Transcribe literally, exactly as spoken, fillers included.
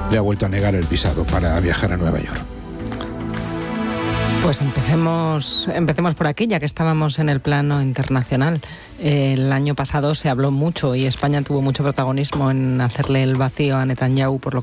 le ha vuelto a negar el visado para viajar a Nueva York. Pues empecemos, empecemos por aquí, ya que estábamos en el plano internacional. El año pasado se habló mucho y España tuvo mucho protagonismo en hacerle el vacío a Netanyahu por lo